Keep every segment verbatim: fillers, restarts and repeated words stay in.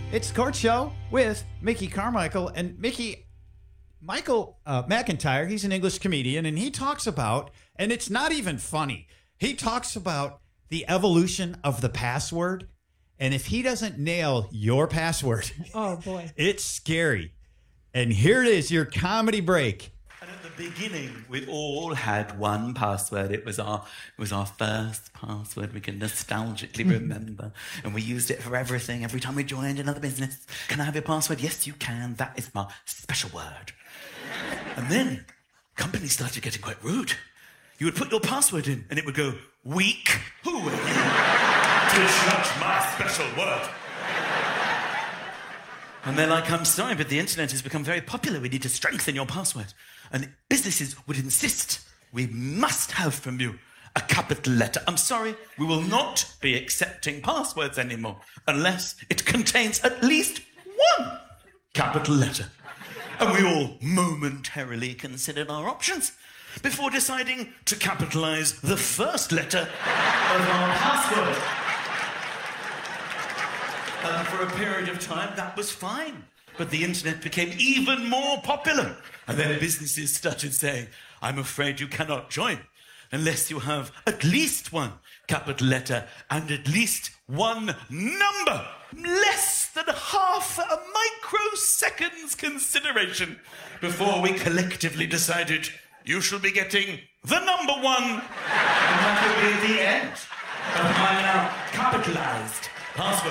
It's Court Show with Mickey Carmichael. And Mickey, Michael uh, McIntyre, he's an English comedian, and he talks about, and it's not even funny, he talks about the evolution of the password. And if he doesn't nail your password, oh boy, it's scary. And here it is, your comedy break. And at the beginning, we all had one password. It was our it was our first password we can nostalgically remember. And we used it for everything. Every time we joined another business, can I have your password? Yes, you can. That is my special word. And then companies started getting quite rude. You would put your password in, and it would go, weak. Who are you to judge my special word? And they're like, I'm sorry, but the internet has become very popular. We need to strengthen your password. And businesses would insist, we must have from you a capital letter. I'm sorry, we will not be accepting passwords anymore unless it contains at least one capital letter. And we all momentarily considered our options before deciding to capitalize the first letter of our password. And for a period of time, that was fine. But the internet became even more popular. And then businesses started saying, I'm afraid you cannot join unless you have at least one capital letter and at least one number. Less than half a microsecond's consideration before we collectively decided you shall be getting the number one. And that will be the end of my now capitalized password.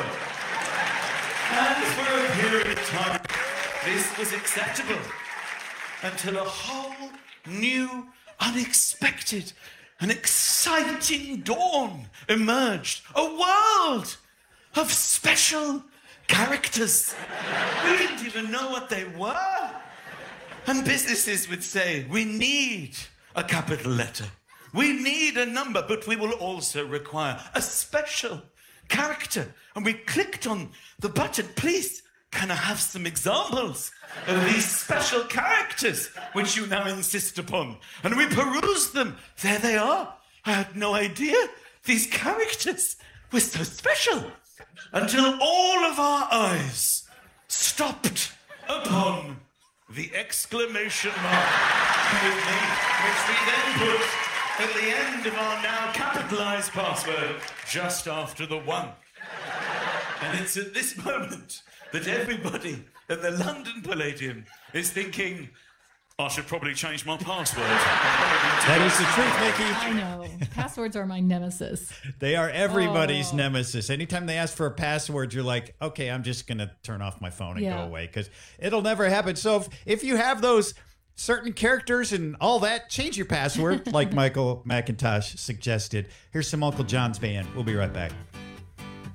And for a period of time, this was acceptable until a whole new, unexpected, and exciting dawn emerged. A world of special characters. We didn't even know what they were. And businesses would say, we need a capital letter. We need a number, but we will also require a special character. And we clicked on the button, please, can I have some examples of these special characters which you now insist upon? And we perused them. There they are. I had no idea these characters were so special until all of our eyes stopped upon the exclamation mark with me, which we then put at the end of our now capitalized password just after the one. And it's at this moment that everybody at the London Palladium is thinking, I should probably change my password. That is the truth, Mickey. I know. Passwords are my nemesis. They are everybody's Oh. nemesis. Anytime they ask for a password, you're like, okay, I'm just going to turn off my phone and Yeah. go away because it'll never happen. So if, if you have those certain characters and all that, change your password like Michael McIntosh suggested. Here's some Uncle John's Band. We'll be right back.